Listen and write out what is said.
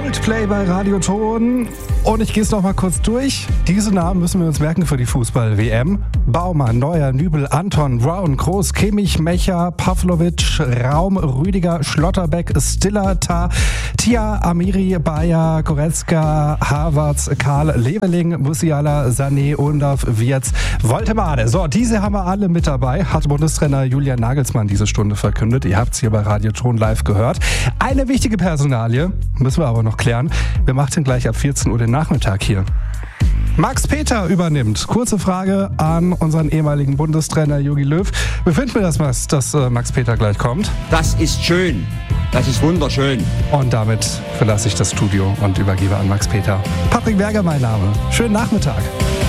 Coldplay bei Radioton. Und ich gehe es noch mal kurz durch. Diese Namen müssen wir uns merken für die Fußball-WM. Baumann, Neuer, Nübel, Anton, Brown, Groß, Kimmich, Mecher, Pavlovic, Raum, Rüdiger, Schlotterbeck, Stiller, Tia, Amiri, Bayer, Goretzka, Havertz, Karl, Leveling, Musiala, Sané, Undorf, Wirtz, Woltemade. So, diese haben wir alle mit dabei, hat Bundestrainer Julian Nagelsmann diese Stunde verkündet. Ihr habt es hier bei Radioton live gehört. Eine wichtige Personalie müssen wir aber noch klären. Wir machen den gleich ab 14 Uhr den Nachmittag hier. Max Peter übernimmt. Kurze Frage an unseren ehemaligen Bundestrainer Jogi Löw. Wie finden wir das, dass Max Peter gleich kommt? Das ist schön. Das ist wunderschön. Und damit verlasse ich das Studio und übergebe an Max Peter. Patrick Berger mein Name. Schönen Nachmittag.